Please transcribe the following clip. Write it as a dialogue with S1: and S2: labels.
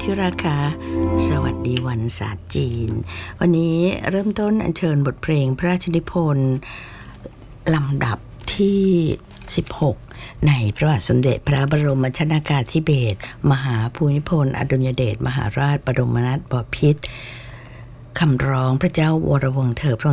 S1: ที่รักค่ะสวัสดีวันศาสตร์จีนวันนี้เริ่มต้นอัญเชิญบทเพลงพระราชนิพนธ์ลำดับที่16ในพระบาทสมเด็จพระบรมชนกาธิเบศรมหาภูมิพลอดุลยเดชมหาราชบรมนาถบพิตรคำร้องพระเจ้าวรวงศ์เธอพระ